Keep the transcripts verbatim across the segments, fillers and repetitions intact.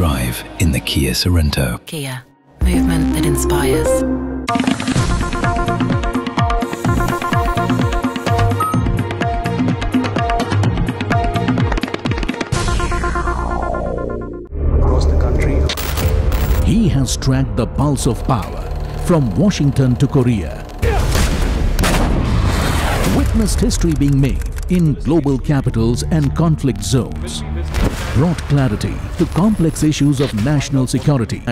drive in the Kia Sorento. Kia, movement that inspires. Across the country. He has tracked the pulse of power from Washington to Korea. Witnessed history being made in global capitals and conflict zones. Brought clarity to complex issues of national security.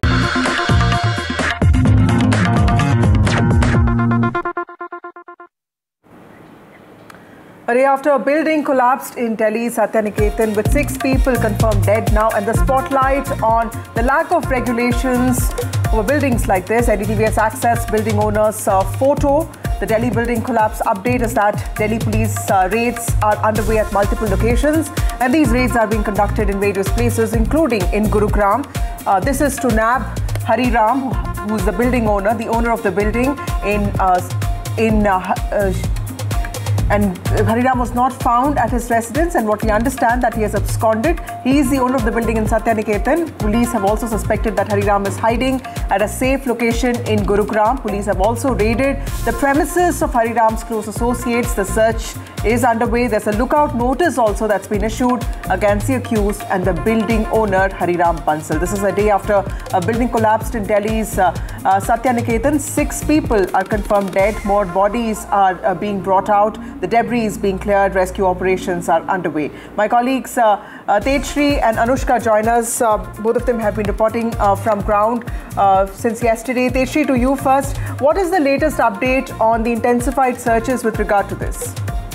A day after a building collapsed in Delhi, Satyaniketan, with six people confirmed dead now, and the spotlight on the lack of regulations over buildings like this. N D T V has accessed building owners' uh, photo. The Delhi building collapse update is that Delhi police uh, raids are underway at multiple locations, and these raids are being conducted in various places, including in Gurugram. Uh, this is to nab Hari Ram, who is the building owner, the owner of the building in uh, in. Uh, uh, And Hari Ram was not found at his residence, and what we understand that he has absconded. He is the owner of the building in Satyaniketan. Police have also suspected that Hari Ram is hiding at a safe location in Gurugram. Police have also raided the premises of Hari Ram's close associates. The search is underway. There's a lookout notice also that's been issued against the accused and the building owner, Hari Ram Bansal. This is a day after a building collapsed in Delhi's uh, uh, Satyaniketan. Six people are confirmed dead. More bodies are uh, being brought out. The debris is being cleared. Rescue operations are underway. My colleagues uh, uh, Tejshri and Anushka join us. Uh, both of them have been reporting uh, from ground uh, since yesterday. Tejshri, to you first. What is the latest update on the intensified searches with regard to this?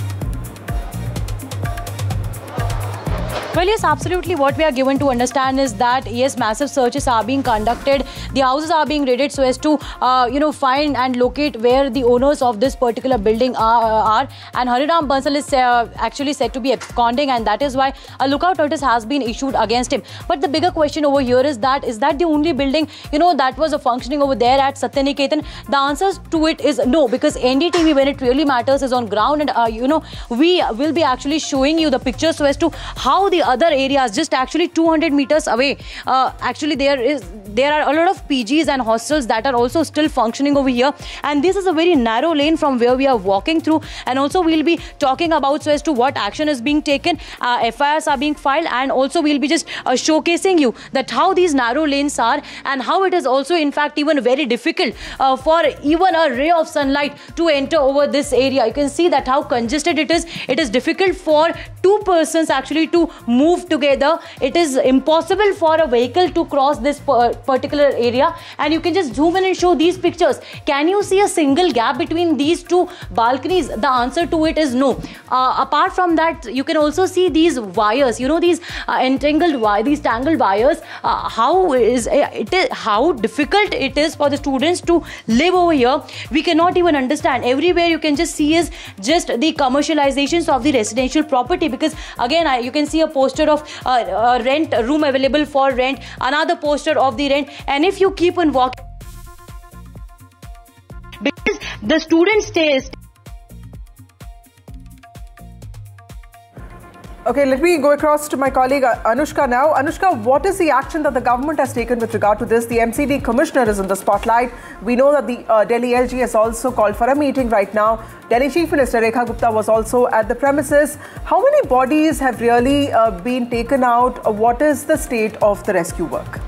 Well, yes, absolutely. What we are given to understand is that, yes, massive searches are being conducted. The houses are being raided so as to, uh, you know, find and locate where the owners of this particular building are. are. And Hari Ram Bansal is uh, actually said to be absconding, and that is why a lookout notice has been issued against him. But the bigger question over here is that, is that the only building, you know, that was a functioning over there at Satyaniketan? The answer to it is no, because N D T V, when it really matters, is on ground, and, uh, you know, we will be actually showing you the pictures so as to how the other areas, just actually two hundred meters away, uh, actually there is there are a lot of P Gs and hostels that are also still functioning over here, and this is a very narrow lane from where we are walking through. And also we'll be talking about so as to what action is being taken, uh, F I Rs are being filed, and also we'll be just uh, showcasing you that how these narrow lanes are and how it is also in fact even very difficult uh, for even a ray of sunlight to enter over this area. You can see that how congested it is. It is difficult for two persons actually to move together. It is impossible for a vehicle to cross this particular area, and you can just zoom in and show these pictures. Can you see a single gap between these two balconies? The answer to it is no. Uh, apart from that, you can also see these wires, you know, these uh, entangled wire, these tangled wires. Uh, how is it is how difficult it is for the students to live over here. We cannot even understand. Everywhere you can just see is just the commercializations of the residential property, because again I, you can see a poster of uh, uh, rent room available for rent, another poster of the rent, and if you keep on walking, because the students stay. Okay, let me go across to my colleague Anushka now. Anushka, what is the action that the government has taken with regard to this? The M C D commissioner is in the spotlight. We know that the uh, Delhi L G has also called for a meeting right now. Delhi Chief Minister Rekha Gupta was also at the premises. How many bodies have really uh, been taken out? What is the state of the rescue work?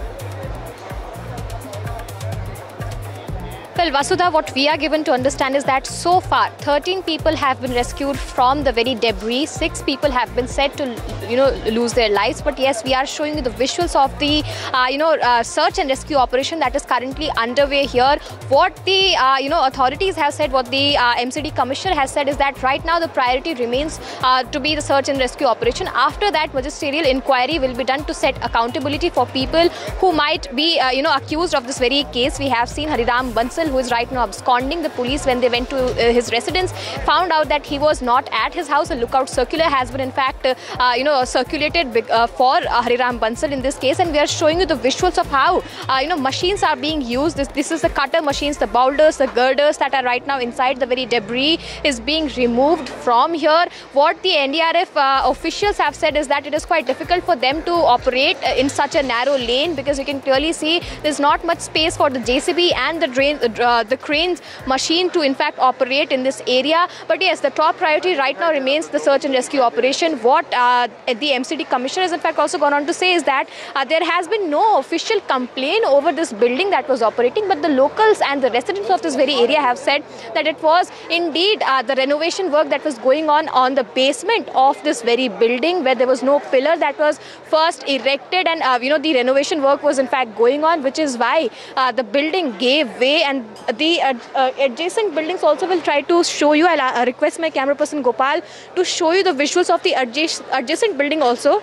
Well, Vasudha, what we are given to understand is that so far thirteen people have been rescued from the very debris. Six people have been said to, you know, lose their lives. But yes, we are showing you the visuals of the, uh, you know, uh, search and rescue operation that is currently underway here. What the, uh, you know, authorities have said, what the uh, M C D commissioner has said is that right now the priority remains uh, to be the search and rescue operation. After that, magisterial inquiry will be done to set accountability for people who might be, uh, you know, accused of this very case. We have seen Hari Ram Bansal Bansal, who is right now absconding. The police, when they went to uh, his residence, found out that he was not at his house. A lookout circular has been in fact uh, uh, you know circulated uh, for uh, Hariram Bansal in this case, and we are showing you the visuals of how uh, you know machines are being used. This, this is the cutter machines, the boulders, the girders that are right now inside. The very debris is being removed from here. What the N D R F uh, officials have said is that it is quite difficult for them to operate uh, in such a narrow lane, because you can clearly see there's not much space for the J C B and the drain, uh, the cranes machine to in fact operate in this area. But yes, the top priority right now remains the search and rescue operation. What uh, the M C D commissioner has in fact also gone on to say is that uh, there has been no official complaint over this building that was operating, but the locals and the residents of this very area have said that it was indeed uh, the renovation work that was going on on the basement of this very building, where there was no pillar that was first erected, and uh, you know the renovation work was in fact going on, which is why uh, the building gave way. And the uh, uh, adjacent buildings also will try to show you. I'll uh, request my camera person Gopal to show you the visuals of the adjacent, adjacent building also.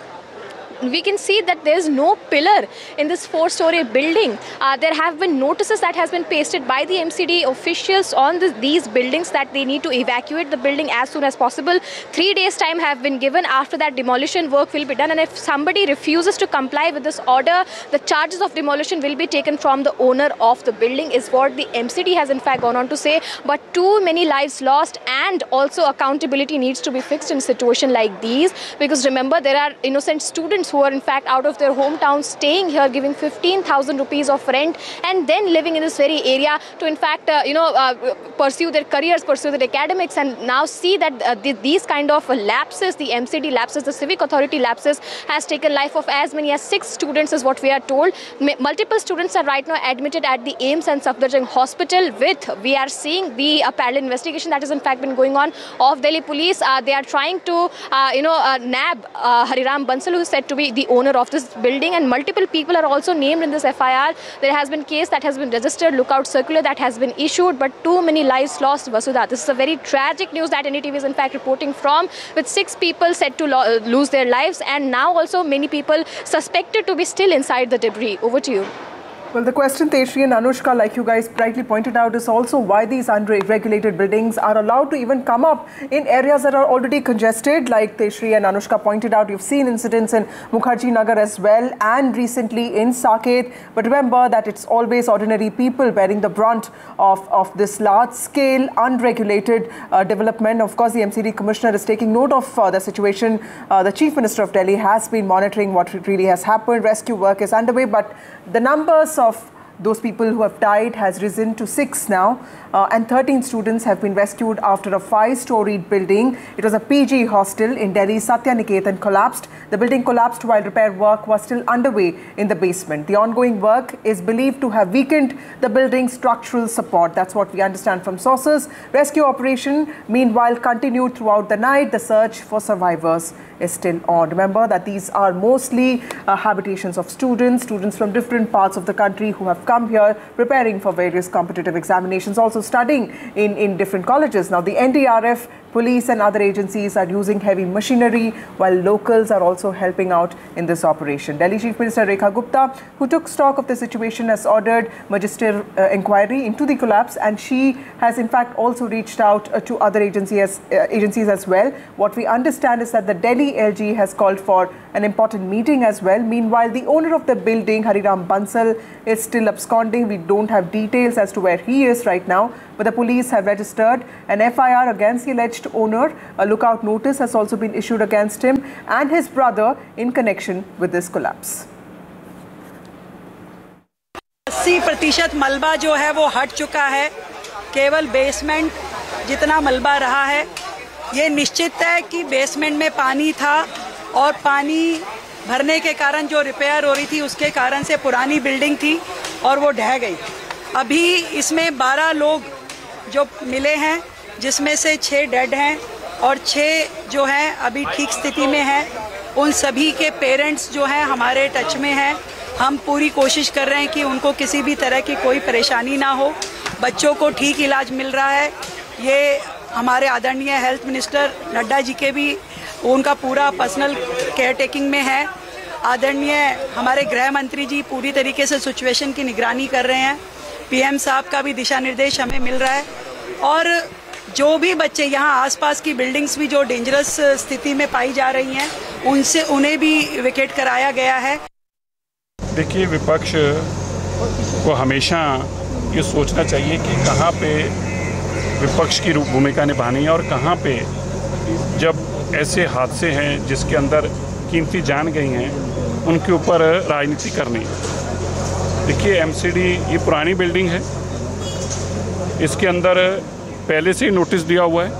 We can see that there is no pillar in this four-story building. Uh, there have been notices that has been pasted by the M C D officials on the, these buildings that they need to evacuate the building as soon as possible. Three days time have been given. After that, demolition work will be done, and if somebody refuses to comply with this order, the charges of demolition will be taken from the owner of the building, is what the M C D has in fact gone on to say. But too many lives lost, and also accountability needs to be fixed in a situation like these, because remember, there are innocent students who are in fact out of their hometown, staying here, giving fifteen thousand rupees of rent, and then living in this very area to in fact uh, you know uh, pursue their careers, pursue their academics, and now see that uh, th these kind of lapses, the M C D lapses, the civic authority lapses, has taken life of as many as six students, is what we are told. M multiple students are right now admitted at the AIIMS and Safdarjung Hospital. With we are seeing the uh, parallel investigation that has in fact been going on of Delhi police. Uh, they are trying to uh, you know uh, nab uh, Hariram Bansal, who is said to be the owner of this building, and multiple people are also named in this F I R. There has been case that has been registered, lookout circular that has been issued, but too many lives lost, Vasudha. This is a very tragic news that N D T V is in fact reporting from, with six people said to lo lose their lives, and now also many people suspected to be still inside the debris. Over to you. Well, the question, Teshri and Anushka, like you guys rightly pointed out, is also why these unregulated buildings are allowed to even come up in areas that are already congested. Like Teshri and Anushka pointed out, you've seen incidents in Mukherjee Nagar as well, and recently in Saket. But remember that it's always ordinary people bearing the brunt of, of this large-scale, unregulated uh, development. Of course, the M C D Commissioner is taking note of uh, the situation. Uh, the Chief Minister of Delhi has been monitoring what really has happened. Rescue work is underway, but the numbers of of those people who have died has risen to six now, uh, and thirteen students have been rescued after a five-storied building. It was a P G hostel in Delhi, Satyaniketan, collapsed. The building collapsed while repair work was still underway in the basement. The ongoing work is believed to have weakened the building's structural support. That's what we understand from sources. Rescue operation, meanwhile, continued throughout the night. The search for survivors is still on. Remember that these are mostly uh, habitations of students, students from different parts of the country who have come here preparing for various competitive examinations, also studying in, in different colleges. Now, the N D R F, police and other agencies are using heavy machinery, while locals are also helping out in this operation. Delhi Chief Minister Rekha Gupta, who took stock of the situation, has ordered magister uh, inquiry into the collapse, and she has in fact also reached out uh, to other agencies, uh, agencies as well. What we understand is that the Delhi L G has called for an important meeting as well. Meanwhile, the owner of the building, Hariram Bansal, is still absconding. We don't have details as to where he is right now, but the police have registered an F I R against the alleged owner. A lookout notice has also been issued against him and his brother in connection with this collapse. अस्सी प्रतिशत मलबा जो है वो हट चुका है, केवल बेसमेंट जितना मलबा रहा है। ये निश्चित है कि बेसमेंट में पानी था और पानी भरने के कारण जो रिपेयर हो रही थी उसके कारण से पुरानी बिल्डिंग थी और वो ढह गई। अभी इसमें बारह लोग जो मिले हैं, जिसमें से छः डेड हैं और छः जो हैं अभी ठीक स्थिति में हैं। उन सभी के पेरेंट्स जो हैं हमारे टच में हैं। हम पूरी कोशिश कर रहे हैं कि उनको किसी भी तरह की कोई परेशानी ना हो। बच्चों को ठीक इलाज मिल रहा है। ये हमारे आदरणीय हेल्थ मिनिस्टर नड्डा जी के भी उनका पूरा पर्सनल केयर टेकिंग में है। आदरणीय हमारे गृह मंत्री जी पूरी तरीके से सिचुएशन की निगरानी कर रहे हैं। पीएम साहब का भी दिशा निर्देश हमें मिल रहा है और जो भी बच्चे यहाँ आसपास की बिल्डिंग्स भी जो डेंजरस स्थिति में पाई जा रही हैं उनसे उन्हें भी वेकेट कराया गया है। देखिए, विपक्ष को हमेशा ये सोचना चाहिए कि कहाँ पे विपक्ष की भूमिका निभानी है और कहाँ पे जब ऐसे हादसे हैं जिसके अंदर कीमती जान गई हैं उनके ऊपर राजनीति करनी है। देखिए, एमसीडी ये पुरानी बिल्डिंग है, इसके अंदर पहले से ही नोटिस दिया हुआ है।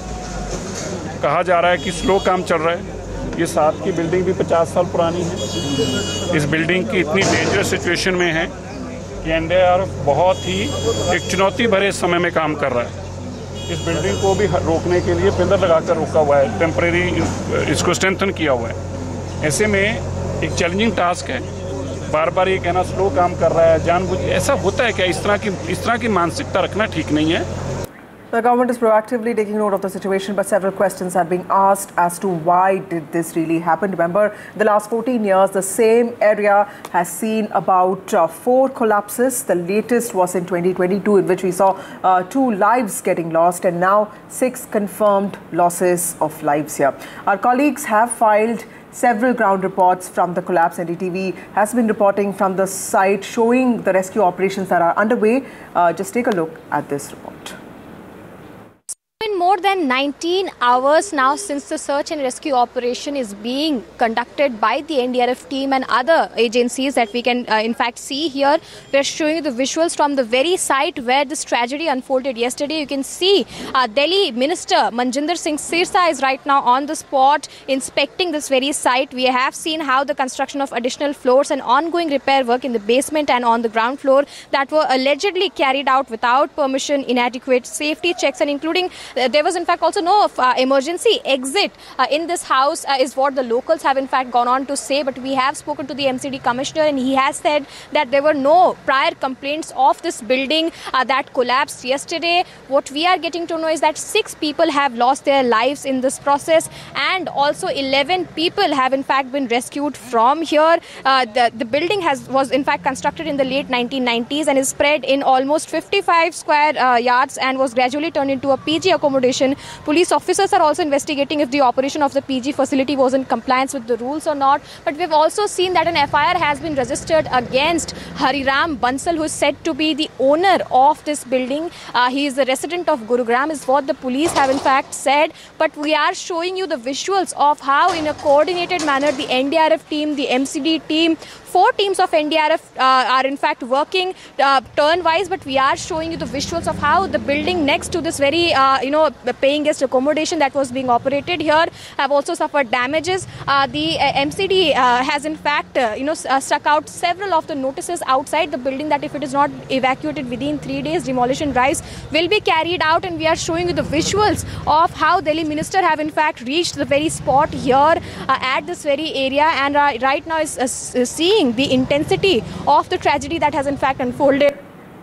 कहा जा रहा है कि स्लो काम चल रहा है। ये साथ की बिल्डिंग भी पचास साल पुरानी है। इस बिल्डिंग की इतनी डेंजरस सिचुएशन में है कि एनडीआरएफ बहुत ही एक चुनौती भरे समय में काम कर रहा है। इस बिल्डिंग को भी रोकने के लिए पिलर लगाकर रोका हुआ है, टेम्परेरी इसको स्ट्रेंथन किया हुआ है। ऐसे में एक चैलेंजिंग टास्क है। बार बार ये कहना स्लो काम कर रहा है, जानबूझ ऐसा होता है क्या? इस तरह की इस तरह की मानसिकता रखना ठीक नहीं है। The government is proactively taking note of the situation, but several questions are being asked as to why did this really happen. Remember, the last fourteen years, the same area has seen about uh, four collapses. The latest was in twenty twenty-two, in which we saw uh, two lives getting lost, and now six confirmed losses of lives here. Our colleagues have filed several ground reports from the collapse. N D T V has been reporting from the site, showing the rescue operations that are underway. Uh, just take a look at this report. Been more than nineteen hours now since the search and rescue operation is being conducted by the N D R F team and other agencies that we can uh, in fact see here. We're showing you the visuals from the very site where this tragedy unfolded yesterday. You can see uh, Delhi Minister Manjinder Singh Sirsa is right now on the spot inspecting this very site. We have seen how the construction of additional floors and ongoing repair work in the basement and on the ground floor that were allegedly carried out without permission, inadequate safety checks, and including Uh, there was in fact also no uh, emergency exit uh, in this house uh, is what the locals have in fact gone on to say. But we have spoken to the M C D commissioner and he has said that there were no prior complaints of this building uh, that collapsed yesterday. What we are getting to know is that six people have lost their lives in this process and also eleven people have in fact been rescued from here. Uh, the, the building has was in fact constructed in the late nineteen nineties and is spread in almost fifty-five square uh, yards and was gradually turned into a P G accommodation. Police officers are also investigating if the operation of the P G facility was in compliance with the rules or not. But we've also seen that an F I R has been registered against Hariram Bansal, who is said to be the owner of this building. Uh, he is a resident of Gurugram, is what the police have in fact said. But we are showing you the visuals of how in a coordinated manner the N D R F team, the M C D team, four teams of N D R F uh, are in fact working uh, turn-wise, but we are showing you the visuals of how the building next to this very, uh, you know, paying guest accommodation that was being operated here have also suffered damages. Uh, the uh, M C D uh, has in fact, uh, you know, uh, stuck out several of the notices outside the building that if it is not evacuated within three days, demolition drives will be carried out. And we are showing you the visuals of how Delhi Minister have in fact reached the very spot here uh, at this very area and uh, right now is uh, seeing the intensity of the tragedy that has in fact unfolded.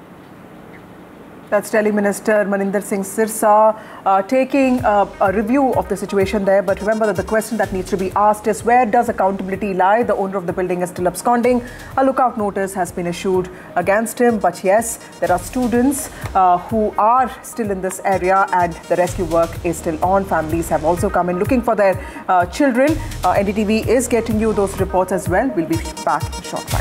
That's Delhi Minister Maninder Singh Sirsa uh, taking uh, a review of the situation there. But remember that the question that needs to be asked is, where does accountability lie? The owner of the building is still absconding. A lookout notice has been issued against him. But yes, there are students uh, who are still in this area and the rescue work is still on. Families have also come in looking for their uh, children. Uh, N D T V is getting you those reports as well. We'll be back in a short while.